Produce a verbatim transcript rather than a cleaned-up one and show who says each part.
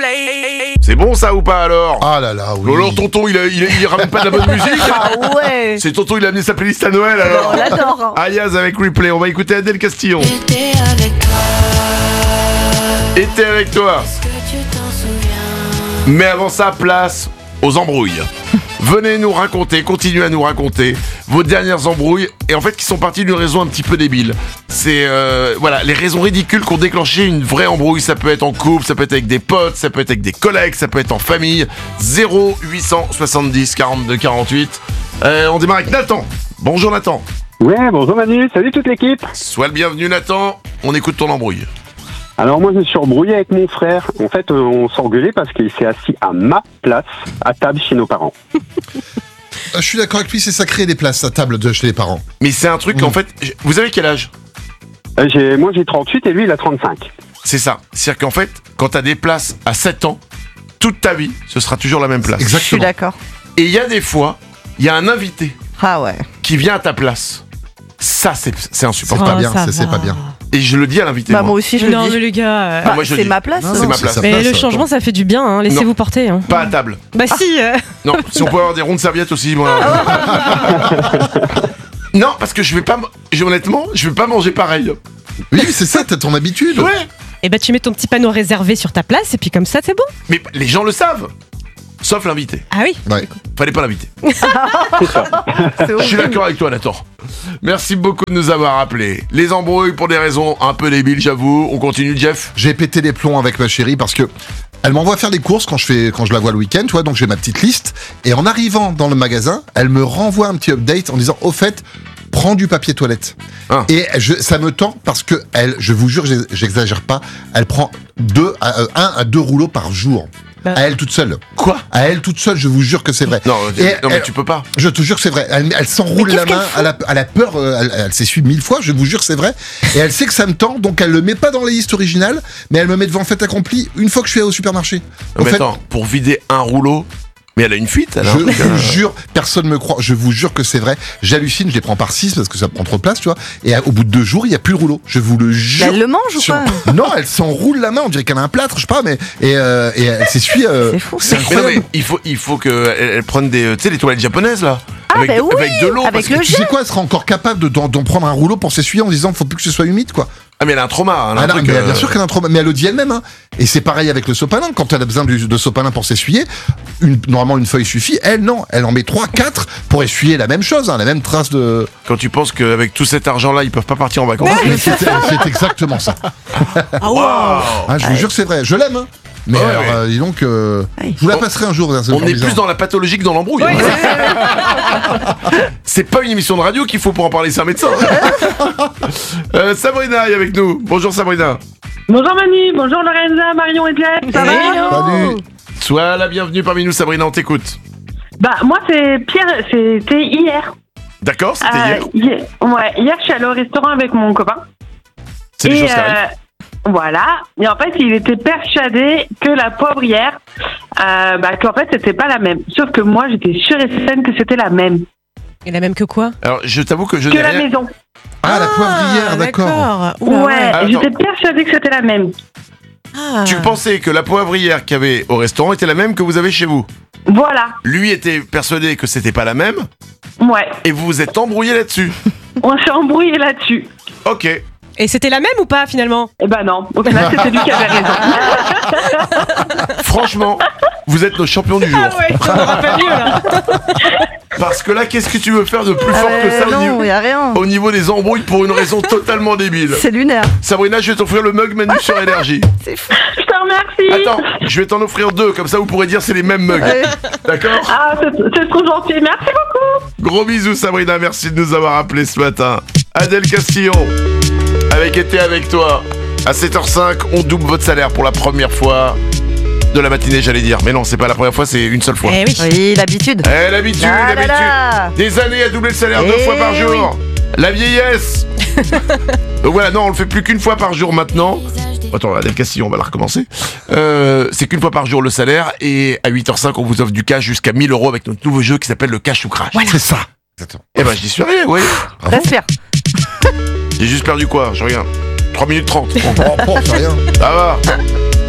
Speaker 1: C'est bon ça ou pas alors?
Speaker 2: Ah là là, oui.
Speaker 1: Alors tonton, il, a, il, a, il ramène pas de la bonne musique?
Speaker 3: Ah ouais.
Speaker 1: C'est tonton, il a amené sa playlist à Noël alors.
Speaker 3: On l'adore.
Speaker 1: Ayaz avec Replay, on va écouter Adèle Castillon.
Speaker 4: J'étais avec toi.
Speaker 1: Était avec toi.
Speaker 4: Est-ce que tu t'en souviens?
Speaker 1: Mais avant ça, place aux embrouilles. Venez nous raconter, continuez à nous raconter vos dernières embrouilles, et en fait qui sont parties d'une raison un petit peu débile. C'est euh, voilà, les raisons ridicules qui ont déclenché une vraie embrouille. Ça peut être en couple, ça peut être avec des potes, ça peut être avec des collègues, ça peut être en famille. Zéro huit cent soixante-dix quarante-deux quarante-huit. Euh, on démarre avec Nathan. Bonjour Nathan.
Speaker 5: Ouais, bonjour Manu, salut toute l'équipe.
Speaker 1: Sois le bienvenu Nathan, on écoute ton embrouille.
Speaker 5: Alors moi je me suis embrouillé avec mon frère. En fait euh, on s'engueulait parce qu'il s'est assis à ma place à table chez nos parents.
Speaker 2: Je suis d'accord avec lui, c'est sacré les places à table de chez les parents.
Speaker 1: Mais c'est un truc
Speaker 2: Mmh.
Speaker 1: en fait, vous avez quel âge?
Speaker 5: Euh, j'ai, moi j'ai trente-huit et lui il a trente-cinq.
Speaker 1: C'est ça, c'est-à-dire qu'en fait, quand t'as des places à sept ans, toute ta vie, ce sera toujours la même place.
Speaker 3: Je suis
Speaker 2: Exactement.
Speaker 3: d'accord.
Speaker 1: Et il y a des fois, il y a un invité
Speaker 3: Ah ouais.
Speaker 1: qui vient à ta place. Ça, c'est, c'est
Speaker 2: C'est
Speaker 1: insupportable.
Speaker 2: pas
Speaker 6: Oh,
Speaker 2: bien,
Speaker 6: ça
Speaker 2: ça c'est
Speaker 6: va.
Speaker 2: pas bien.
Speaker 1: Et je le dis à l'invité.
Speaker 3: Bah
Speaker 1: moi.
Speaker 3: moi aussi je le
Speaker 6: Non,
Speaker 3: dis.
Speaker 6: mais les gars. euh,
Speaker 3: Bah,
Speaker 1: moi, je
Speaker 3: c'est
Speaker 1: dis.
Speaker 3: ma place.
Speaker 2: Non,
Speaker 1: C'est
Speaker 2: non,
Speaker 1: ma
Speaker 2: c'est
Speaker 1: place.
Speaker 2: sa
Speaker 6: Mais
Speaker 2: place,
Speaker 6: le
Speaker 2: attends.
Speaker 6: changement, ça fait du bien, hein. Laissez-vous porter. Hein.
Speaker 1: Pas à table.
Speaker 6: Bah si. euh,
Speaker 1: Non, si on peut avoir des rondes serviettes aussi, moi. Non, parce que je vais pas. m- je- Honnêtement, je vais pas manger pareil.
Speaker 2: Oui, c'est ça, t'as ton habitude.
Speaker 1: Ouais.
Speaker 6: Et bah tu mets ton petit panneau réservé sur ta place et puis comme ça c'est bon.
Speaker 1: Mais les gens le savent. Sauf l'invité.
Speaker 6: Ah oui.
Speaker 2: Ouais.
Speaker 1: Fallait pas l'inviter.
Speaker 3: C'est
Speaker 1: Je suis d'accord avec toi, Nathan. Merci beaucoup de nous avoir appelés. Les embrouilles pour des raisons un peu débiles, j'avoue. On continue, Jeff.
Speaker 2: J'ai pété les plombs avec ma chérie parce que elle m'envoie faire des courses quand je fais quand je la vois le week-end, tu vois, donc j'ai ma petite liste. Et en arrivant dans le magasin, elle me renvoie un petit update en disant au fait, prends du papier toilette.
Speaker 1: Ah.
Speaker 2: Et je, ça me tend parce que elle, je vous jure, j'ex- j'exagère pas, elle prend deux, à, euh, un à deux rouleaux par jour.
Speaker 6: Bah.
Speaker 2: À elle toute seule.
Speaker 1: Quoi?
Speaker 2: À elle toute seule, je vous jure que c'est vrai.
Speaker 1: Non,
Speaker 2: Et
Speaker 1: non mais
Speaker 2: elle-
Speaker 1: tu peux pas.
Speaker 2: Je te jure que c'est vrai. Elle, elle s'enroule
Speaker 3: Mais
Speaker 2: la
Speaker 3: qu'est-ce
Speaker 2: main,
Speaker 3: qu'elle
Speaker 2: elle a, elle a peur, euh, elle, elle s'essuie mille fois, je vous jure que c'est vrai. Et elle sait que ça me tend, donc elle le met pas dans les listes originales, mais elle me met devant fait accompli une fois que je suis allé au supermarché.
Speaker 1: Non,
Speaker 2: Au
Speaker 1: mais
Speaker 2: fait,
Speaker 1: attends, pour vider un rouleau, mais elle a une fuite, alors.
Speaker 2: je vous jure, personne me croit, je vous jure que c'est vrai. J'hallucine, je les prends par six parce que ça prend trop de place, tu vois. Et à- au bout de deux jours, il y a plus le rouleau. Je vous le jure.
Speaker 3: Elle le mange ou
Speaker 2: Sur-
Speaker 3: pas?
Speaker 2: Non, elle s'enroule la main, on dirait qu'elle a un plâtre, je sais pas, mais et, euh, et elle s'essuie. euh,
Speaker 3: C'est fou.
Speaker 2: C'est
Speaker 1: Mais non,
Speaker 2: incroyable.
Speaker 1: mais il faut, il faut qu'elle elle prenne des, euh, tu sais, les toilettes japonaises, là.
Speaker 3: Ah,
Speaker 1: avec,
Speaker 3: bah oui,
Speaker 1: avec de l'eau.
Speaker 3: avec
Speaker 1: parce que-
Speaker 3: le
Speaker 2: Tu sais quoi, elle sera encore capable de, d'en, d'en prendre un rouleau pour s'essuyer en disant faut plus que ce soit humide, quoi.
Speaker 1: Ah, mais elle a un trauma. Elle a un
Speaker 2: Ah non,
Speaker 1: truc,
Speaker 2: mais
Speaker 1: euh,
Speaker 2: bien sûr qu'elle a un trauma, mais elle le dit elle-même. Hein. Et c'est pareil avec le sopalin. Quand elle a besoin du, de sopalin pour s'essuyer, une, normalement une feuille suffit. Elle, non. Elle en met trois, quatre pour essuyer la même chose, hein, la même trace de.
Speaker 1: Quand tu penses qu'avec tout cet argent-là, ils peuvent pas partir en vacances.
Speaker 2: Mais c'est, c'est exactement ça.
Speaker 1: Waouh.
Speaker 2: Ah, je vous jure que c'est vrai. Je l'aime. Hein. Mais
Speaker 1: Ouais,
Speaker 2: alors,
Speaker 1: ouais.
Speaker 2: euh, dis donc, euh,
Speaker 3: Ouais.
Speaker 2: je vous la passerai un jour. C'est
Speaker 1: On
Speaker 2: fort
Speaker 1: est
Speaker 2: bizarre.
Speaker 1: plus dans la pathologie que dans l'embrouille. hein. C'est pas une émission de radio qu'il faut pour en parler, c'est un médecin. euh, Sabrina est avec nous. Bonjour Sabrina.
Speaker 7: Bonjour Manu, bonjour Lorenza, Marion et Jeff, ça va?
Speaker 2: Salut.
Speaker 1: Sois la bienvenue parmi nous Sabrina, on t'écoute.
Speaker 7: Bah moi c'est Pierre, c'était hier.
Speaker 1: D'accord, c'était
Speaker 7: Euh,
Speaker 1: hier.
Speaker 7: hier. Ouais, hier je suis allée au restaurant avec mon copain.
Speaker 1: C'est des
Speaker 7: Et,
Speaker 1: choses qui arrivent.
Speaker 7: euh, Voilà, et en fait il était persuadé que la poivrière, euh, bah qu'en fait c'était pas la même. Sauf que moi j'étais sûre et certaine que c'était la même,
Speaker 6: Et la même que quoi?
Speaker 1: Alors, je t'avoue que je
Speaker 7: que
Speaker 1: n'ai
Speaker 7: la
Speaker 1: rien...
Speaker 7: maison.
Speaker 2: Ah, la poivrière, d'accord.
Speaker 6: Oula,
Speaker 7: ouais,
Speaker 1: Ah,
Speaker 7: j'étais
Speaker 1: attends.
Speaker 7: persuadée que c'était la même.
Speaker 6: Ah.
Speaker 1: Tu pensais que la poivrière qu'il y avait au restaurant était la même que vous avez chez vous.
Speaker 7: Voilà,
Speaker 1: Lui était persuadé que c'était pas la même,
Speaker 7: ouais,
Speaker 1: et vous vous êtes embrouillé là-dessus.
Speaker 7: on s'est embrouillé là-dessus.
Speaker 1: Ok.
Speaker 6: Et c'était la même ou pas finalement?
Speaker 7: Et ben non, au final c'était lui qui avait raison.
Speaker 1: Franchement, vous êtes nos champions du jour.
Speaker 6: Ah ouais, ça m'aura pas mieux là.
Speaker 1: Parce que là, qu'est-ce que tu veux faire de plus
Speaker 3: Ah
Speaker 1: fort
Speaker 3: ouais,
Speaker 1: que ça au
Speaker 3: non,
Speaker 1: niveau,
Speaker 3: y a rien.
Speaker 1: au niveau des embrouilles pour une raison totalement débile?
Speaker 3: C'est lunaire.
Speaker 1: Sabrina, je vais t'offrir le mug Manu sur énergie.
Speaker 3: C'est fou.
Speaker 7: Je te remercie.
Speaker 1: Attends, je vais t'en offrir deux, comme ça vous pourrez dire c'est les mêmes mugs.
Speaker 3: Ouais.
Speaker 1: D'accord?
Speaker 7: Ah, c'est c'est trop gentil, merci beaucoup.
Speaker 1: Gros bisous Sabrina, merci de nous avoir appelés ce matin. Adèle Castillon, avec Été avec toi. À sept heures cinq, on double votre salaire pour la première fois de la matinée, j'allais dire. Mais non, c'est pas la première fois, c'est une seule fois.
Speaker 6: Eh oui.
Speaker 3: Oui, l'habitude.
Speaker 1: Eh, l'habitude,
Speaker 3: Ah là
Speaker 1: l'habitude.
Speaker 3: là.
Speaker 1: Des années à doubler le salaire deux
Speaker 3: Eh
Speaker 1: fois par jour.
Speaker 3: oui.
Speaker 1: La vieillesse. Donc voilà, non, on le fait plus qu'une fois par jour maintenant. Attends, Adèle Castillon, on va la recommencer. Euh, c'est qu'une fois par jour le salaire. Et à huit heures cinq, on vous offre du cash jusqu'à mille euros avec notre nouveau jeu qui s'appelle le Cash ou Crash.
Speaker 2: C'est ça. Attends.
Speaker 1: Eh ben, j'y suis rien, oui.
Speaker 3: Respire.
Speaker 1: J'ai juste perdu quoi? Je regarde. trois minutes trente.
Speaker 2: On prend, c'est rien.
Speaker 1: Ça va.